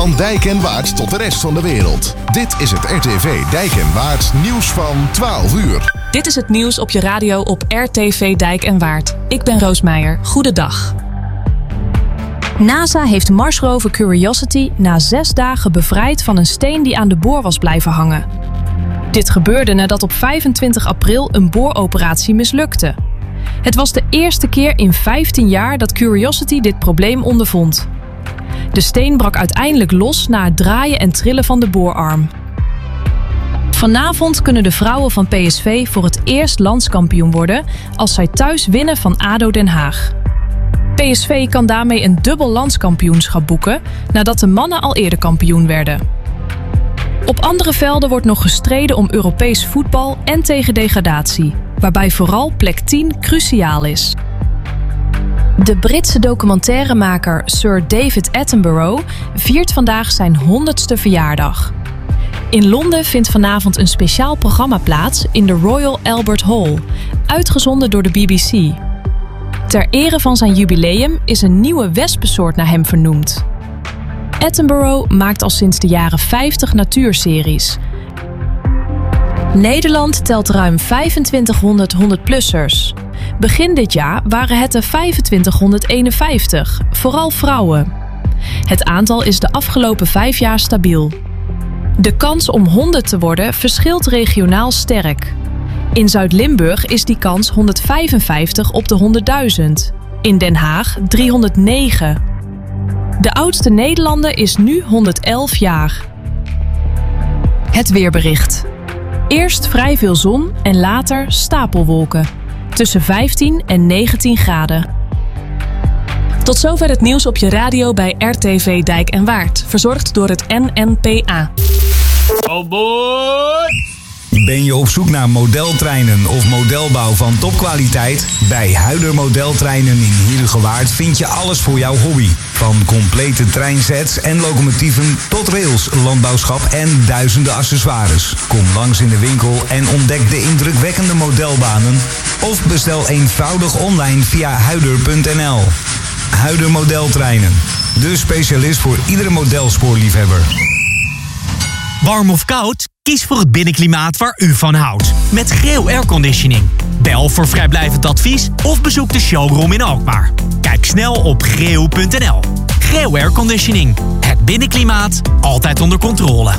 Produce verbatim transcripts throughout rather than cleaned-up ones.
Van Dijk en Waard tot de rest van de wereld. Dit is het R T V Dijk en Waard nieuws van twaalf uur. Dit is het nieuws op je radio op R T V Dijk en Waard. Ik ben Roos Meijer. Goedendag. NASA heeft Marsrover Curiosity na zes dagen bevrijd van een steen die aan de boor was blijven hangen. Dit gebeurde nadat op vijfentwintig april een booroperatie mislukte. Het was de eerste keer in vijftien jaar dat Curiosity dit probleem ondervond. De steen brak uiteindelijk los na het draaien en trillen van de boorarm. Vanavond kunnen de vrouwen van P S V voor het eerst landskampioen worden als zij thuis winnen van A D O Den Haag. P S V kan daarmee een dubbel landskampioenschap boeken nadat de mannen al eerder kampioen werden. Op andere velden wordt nog gestreden om Europees voetbal en tegen degradatie, waarbij vooral plek tien cruciaal is. De Britse documentairemaker Sir David Attenborough viert vandaag zijn honderdste verjaardag. In Londen vindt vanavond een speciaal programma plaats in de Royal Albert Hall, uitgezonden door de B B C. Ter ere van zijn jubileum is een nieuwe wespensoort naar hem vernoemd. Attenborough maakt al sinds de jaren vijftig natuurseries. Nederland telt ruim vijfentwintighonderd honderdplussers. Begin dit jaar waren het er vijfentwintighonderdeenenvijftig, vooral vrouwen. Het aantal is de afgelopen vijf jaar stabiel. De kans om honderd te worden verschilt regionaal sterk. In Zuid-Limburg is die kans honderdvijfenvijftig op de honderdduizend. In Den Haag driehonderdnegen. De oudste Nederlander is nu honderdelf jaar. Het weerbericht. Eerst vrij veel zon en later stapelwolken. Tussen vijftien en negentien graden. Tot zover het nieuws op je radio bij R T V Dijk en Waard. Verzorgd door het N N P A. Oh boy! Ben je op zoek naar modeltreinen of modelbouw van topkwaliteit? Bij Huider Modeltreinen in Heerhugowaard vind je alles voor jouw hobby. Van complete treinsets en locomotieven tot rails, landbouwschap en duizenden accessoires. Kom langs in de winkel en ontdek de indrukwekkende modelbanen. Of bestel eenvoudig online via huider punt n l. Huider Modeltreinen. De specialist voor iedere modelspoorliefhebber. Warm of koud? Kies voor het binnenklimaat waar u van houdt. Met Greo Airconditioning. Bel voor vrijblijvend advies of bezoek de showroom in Alkmaar. Kijk snel op greo punt n l. Greo Airconditioning. Het binnenklimaat altijd onder controle.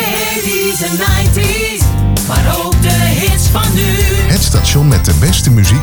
eighties en nineties, maar ook de hits van nu. Het station met de beste muziek